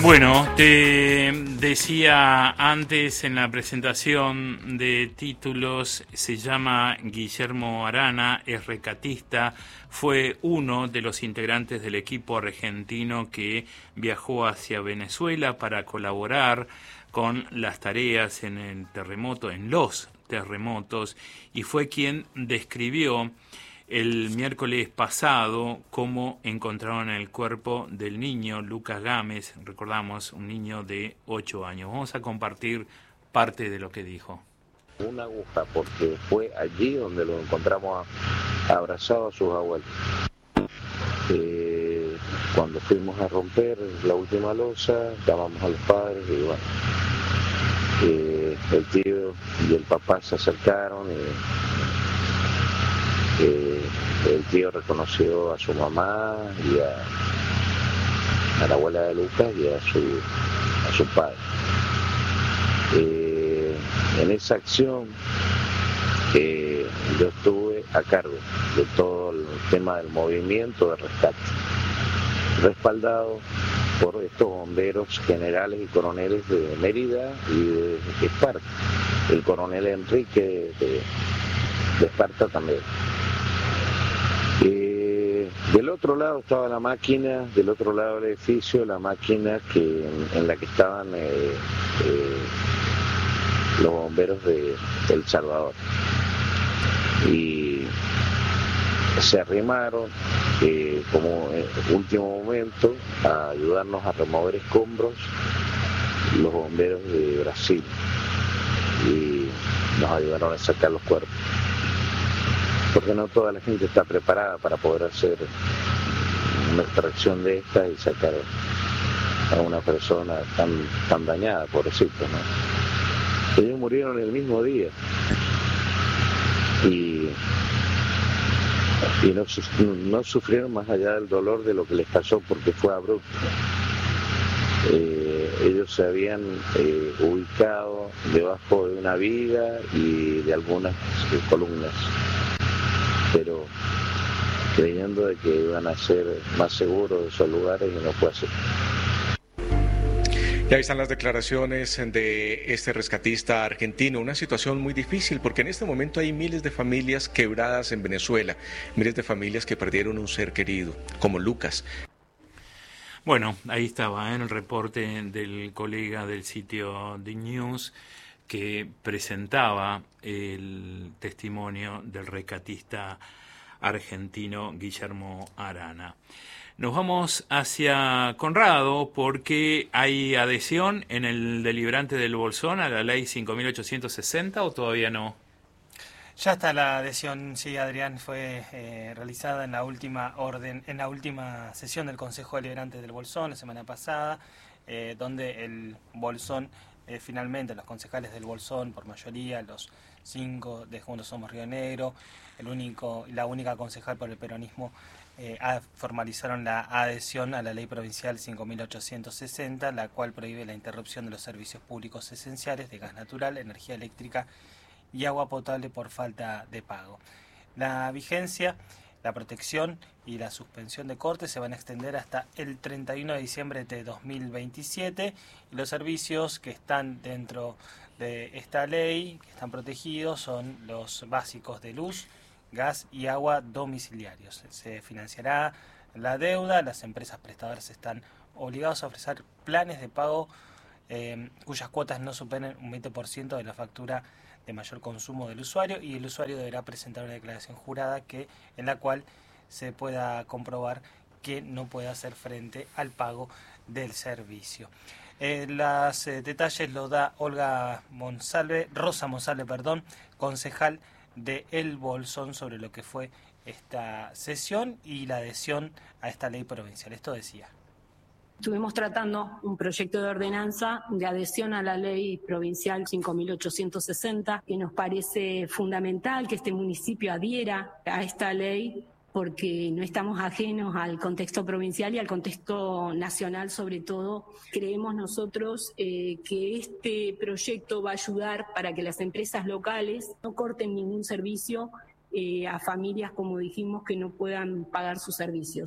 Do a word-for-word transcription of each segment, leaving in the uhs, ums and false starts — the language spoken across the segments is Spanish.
Bueno, te decía antes en la presentación de títulos, se llama Guillermo Arana, es recatista, fue uno de los integrantes del equipo argentino que viajó hacia Venezuela para colaborar con las tareas en el terremoto, en los terremotos, y fue quien describió el miércoles pasado cómo encontraron el cuerpo del niño Lucas Gámez, recordamos, un niño de ocho años. Vamos a compartir parte de lo que dijo. Una aguja, porque fue allí donde lo encontramos abrazado a sus abuelos. Eh, cuando fuimos a romper la última losa, llamamos a los padres y bueno, eh, el tío y el papá se acercaron y Eh, el tío reconoció a su mamá y a, a la abuela de Lucas y a su, a su padre. Eh, en esa acción eh, yo estuve a cargo de todo el tema del movimiento de rescate, respaldado por estos bomberos generales y coroneles de Mérida y de Esparta. El coronel Enrique de, de Esparta también. Eh, del otro lado estaba la máquina, del otro lado del edificio, la máquina que en, en la que estaban eh, eh, los bomberos de El Salvador. Y se arrimaron eh, como en último momento a ayudarnos a remover escombros los bomberos de Brasil y nos ayudaron a sacar los cuerpos. Porque no toda la gente está preparada para poder hacer una extracción de esta y sacar a una persona tan, tan dañada, pobrecito, ¿no? Ellos murieron el mismo día y, y no, no sufrieron más allá del dolor de lo que les pasó porque fue abrupto. Eh, ellos se habían eh, ubicado debajo de una viga y de algunas eh, columnas, pero creyendo de que iban a ser más seguros de esos lugares y no fue así. Y ahí están las declaraciones de este rescatista argentino, una situación muy difícil porque en este momento hay miles de familias quebradas en Venezuela, miles de familias que perdieron un ser querido, como Lucas. Bueno, ahí estaba ¿eh? el reporte del colega del sitio The News que presentaba el testimonio del rescatista argentino Guillermo Arana. Nos vamos hacia Conrado porque hay adhesión en el deliberante del Bolsón a la ley cinco mil ochocientos sesenta o todavía no. Ya está la adhesión, sí, Adrián, fue eh, realizada en la última orden, en la última sesión del Consejo Deliberante del Bolsón la semana pasada, eh, donde el Bolsón eh, finalmente los concejales del Bolsón por mayoría, los cinco de Juntos Somos Río Negro, el único, la única concejal por el peronismo, eh, formalizaron la adhesión a la ley provincial cinco mil ochocientos sesenta, la cual prohíbe la interrupción de los servicios públicos esenciales de gas natural, energía eléctrica y agua potable por falta de pago. La vigencia, la protección y la suspensión de cortes se van a extender hasta el treinta y uno de diciembre de dos mil veintisiete y los servicios que están dentro de esta ley, que están protegidos, son los básicos de luz, gas y agua domiciliarios. Se financiará la deuda, las empresas prestadoras están obligados a ofrecer planes de pago eh, cuyas cuotas no superen un veinte por ciento de la factura de mayor consumo del usuario y el usuario deberá presentar una declaración jurada que en la cual se pueda comprobar que no puede hacer frente al pago del servicio. Eh, los eh, detalles los da Olga Monsalve, Rosa Monsalve, perdón, concejal de El Bolsón sobre lo que fue esta sesión y la adhesión a esta ley provincial. Esto decía. Estuvimos tratando un proyecto de ordenanza de adhesión a la ley provincial cinco mil ochocientos sesenta, que nos parece fundamental que este municipio adhiera a esta ley porque no estamos ajenos al contexto provincial y al contexto nacional sobre todo. Creemos nosotros eh, que este proyecto va a ayudar para que las empresas locales no corten ningún servicio eh, a familias, como dijimos, que no puedan pagar sus servicios.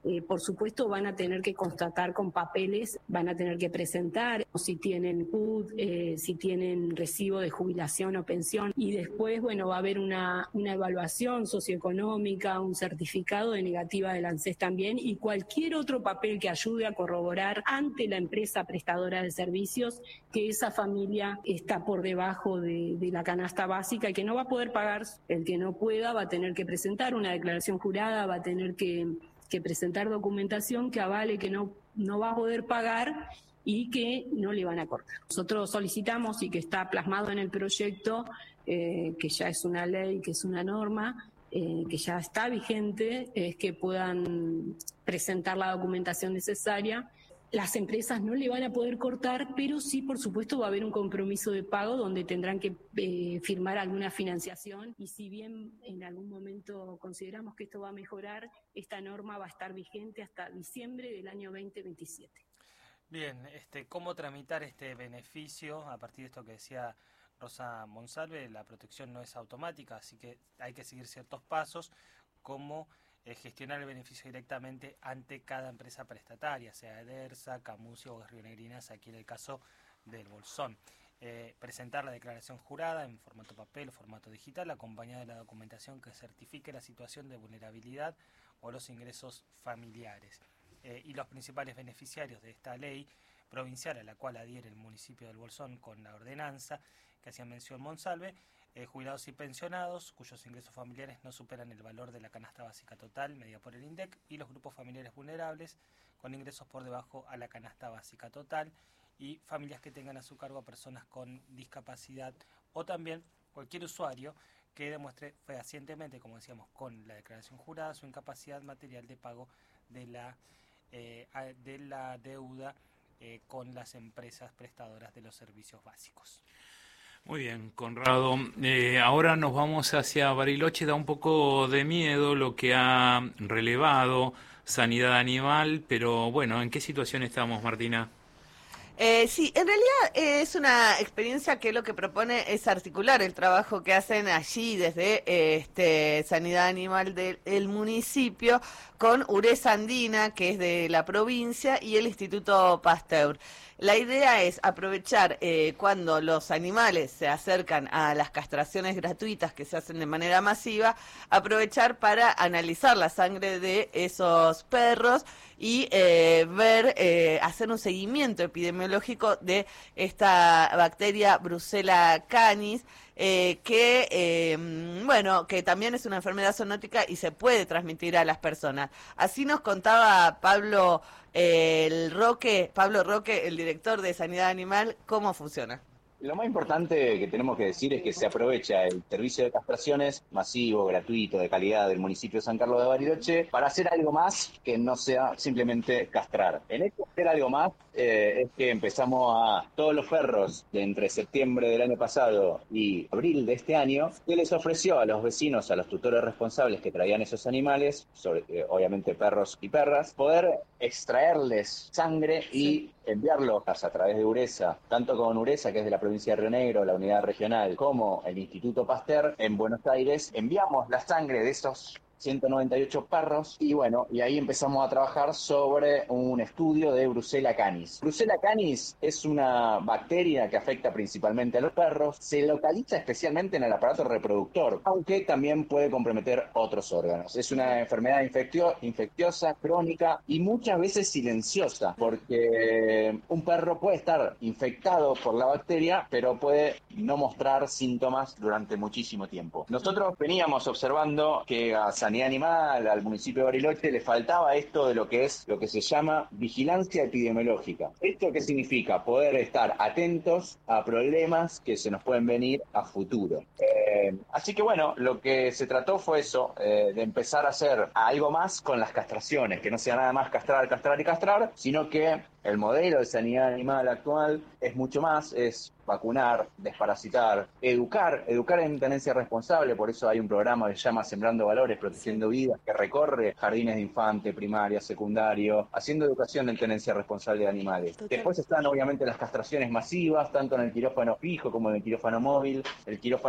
Eh, por supuesto van a tener que constatar con papeles, van a tener que presentar si tienen C U D, eh, si tienen recibo de jubilación o pensión, y después, bueno, va a haber una, una evaluación socioeconómica, un certificado de negativa del ANSES también, y cualquier otro papel que ayude a corroborar ante la empresa prestadora de servicios que esa familia está por debajo de, de la canasta básica y que no va a poder pagar. El que no pueda va a tener que presentar una declaración jurada, va a tener que, que presentar documentación que avale que no, no va a poder pagar y que no le van a cortar. Nosotros solicitamos, y que está plasmado en el proyecto, eh, que ya es una ley, que es una norma, eh, que ya está vigente, es que puedan presentar la documentación necesaria. Las empresas no le van a poder cortar, pero sí, por supuesto, va a haber un compromiso de pago donde tendrán que eh, firmar alguna financiación, y si bien en algún momento consideramos que esto va a mejorar, esta norma va a estar vigente hasta diciembre del año veinte veintisiete. Bien, este, ¿cómo tramitar este beneficio? A partir de esto que decía Rosa Monsalve, la protección no es automática, así que hay que seguir ciertos pasos, como eh, gestionar el beneficio directamente ante cada empresa prestataria, sea Edersa, Camucio o Rionegrinas, aquí en el caso del Bolsón. Eh, presentar la declaración jurada en formato papel o formato digital, acompañada de la documentación que certifique la situación de vulnerabilidad o los ingresos familiares. Eh, y los principales beneficiarios de esta ley provincial a la cual adhiere el municipio del Bolsón con la ordenanza que hacía mención Monsalve, eh, jubilados y pensionados cuyos ingresos familiares no superan el valor de la canasta básica total medida por el INDEC, y los grupos familiares vulnerables con ingresos por debajo a la canasta básica total, y familias que tengan a su cargo a personas con discapacidad, o también cualquier usuario que demuestre fehacientemente, como decíamos, con la declaración jurada, su incapacidad material de pago de la eh, de la deuda eh, con las empresas prestadoras de los servicios básicos. Muy bien, Conrado. Eh, ahora nos vamos hacia Bariloche. Da un poco de miedo lo que ha relevado Sanidad Animal, pero bueno, ¿en qué situación estamos, Martina? Eh, sí, en realidad eh, es una experiencia que lo que propone es articular el trabajo que hacen allí desde eh, este, Sanidad Animal del el municipio con Uresa Andina, que es de la provincia, y el Instituto Pasteur. La idea es aprovechar eh, cuando los animales se acercan a las castraciones gratuitas que se hacen de manera masiva, aprovechar para analizar la sangre de esos perros y eh, ver, eh, hacer un seguimiento epidemiológico de esta bacteria Brucella canis, eh, que eh, bueno, que también es una enfermedad zoonótica y se puede transmitir a las personas. Así nos contaba Pablo eh, el Roque, Pablo Roque, el director de Sanidad Animal, cómo funciona. Lo más importante que tenemos que decir es que se aprovecha el servicio de castraciones masivo, gratuito, de calidad del municipio de San Carlos de Bariloche para hacer algo más que no sea simplemente castrar. En esto hacer algo más eh, es que empezamos a todos los perros de entre septiembre del año pasado y abril de este año, que les ofreció a los vecinos, a los tutores responsables que traían esos animales, sobre, eh, obviamente perros y perras, poder extraerles sangre y enviarlos a través de Uresa, tanto con Uresa, que es de la provincia de Río Negro, la unidad regional, como el Instituto Pasteur en Buenos Aires. Enviamos la sangre de esos ciento noventa y ocho perros y bueno, y ahí empezamos a trabajar sobre un estudio de Brucella canis. Brucella canis es una bacteria que afecta principalmente a los perros, se localiza especialmente en el aparato reproductor, aunque también puede comprometer otros órganos. Es una enfermedad infectio- infecciosa, crónica y muchas veces silenciosa, porque un perro puede estar infectado por la bacteria, pero puede no mostrar síntomas durante muchísimo tiempo. Nosotros veníamos observando que a Sanidad Animal, al municipio de Bariloche, le faltaba esto de lo que es lo que se llama vigilancia epidemiológica. ¿Esto qué significa? Poder estar atentos a problemas que se nos pueden venir a futuro. Eh, así que bueno, lo que se trató fue eso, eh, de empezar a hacer algo más con las castraciones, que no sea nada más castrar, castrar y castrar, sino que el modelo de sanidad animal actual es mucho más, es vacunar, desparasitar, educar, educar en tenencia responsable. Por eso hay un programa que se llama Sembrando Valores, Protegiendo Vidas, que recorre jardines de infante, primaria, secundario, haciendo educación en tenencia responsable de animales. Total. Después están obviamente las castraciones masivas, tanto en el quirófano fijo como en el quirófano móvil. El quirófano móvil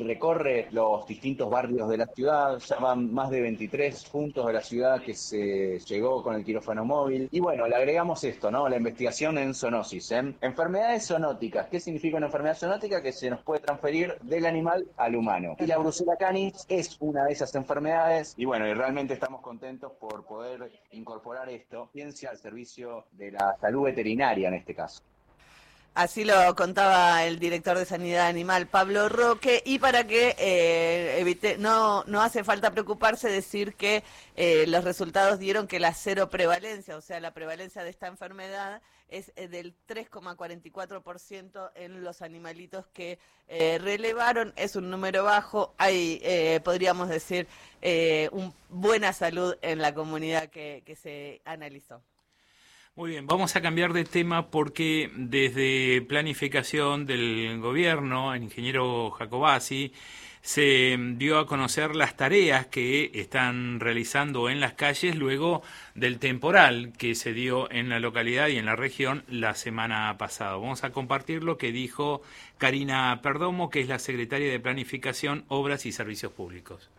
recorre los distintos barrios de la ciudad. Ya van más de veintitrés puntos de la ciudad que se llegó con el quirófano móvil. Y bueno, le agregamos esto, ¿no? La investigación en zoonosis, ¿eh? Enfermedades zoonóticas. ¿Qué significa una enfermedad zoonótica? Que se nos puede transferir del animal al humano. Y la brucela canis es una de esas enfermedades. Y bueno, y realmente estamos contentos por poder incorporar esto, ciencia al servicio de la salud veterinaria en este caso. Así lo contaba el director de Sanidad Animal, Pablo Roque, y para que eh, evite, no, no hace falta preocuparse decir que eh, los resultados dieron que la cero prevalencia, o sea, la prevalencia de esta enfermedad es eh, del tres coma cuarenta y cuatro por ciento en los animalitos que eh, relevaron, es un número bajo, hay, eh, podríamos decir, eh, un, buena salud en la comunidad que, que se analizó. Muy bien, vamos a cambiar de tema porque desde planificación del gobierno, el ingeniero Jacobacci, se dio a conocer las tareas que están realizando en las calles luego del temporal que se dio en la localidad y en la región la semana pasada. Vamos a compartir lo que dijo Karina Perdomo, que es la secretaria de Planificación, Obras y Servicios Públicos.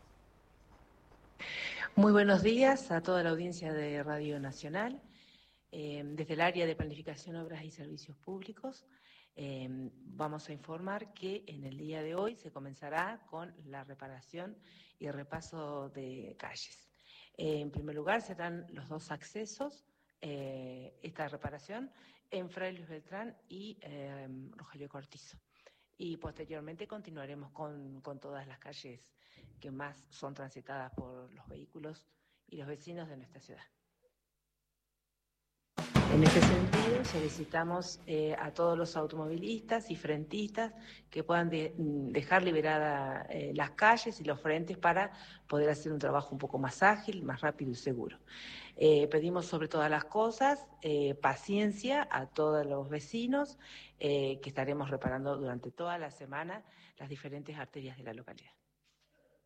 Muy buenos días a toda la audiencia de Radio Nacional. Eh, desde el área de Planificación, Obras y Servicios Públicos, eh, vamos a informar que en el día de hoy se comenzará con la reparación y repaso de calles. Eh, en primer lugar, serán los dos accesos, eh, esta reparación, en Fray Luis Beltrán y eh, Rogelio Cortizo. Y posteriormente continuaremos con, con todas las calles que más son transitadas por los vehículos y los vecinos de nuestra ciudad. En este sentido, solicitamos eh, a todos los automovilistas y frentistas que puedan de, dejar liberadas eh, las calles y los frentes para poder hacer un trabajo un poco más ágil, más rápido y seguro. Eh, pedimos sobre todas las cosas eh, paciencia a todos los vecinos eh, que estaremos reparando durante toda la semana las diferentes arterias de la localidad.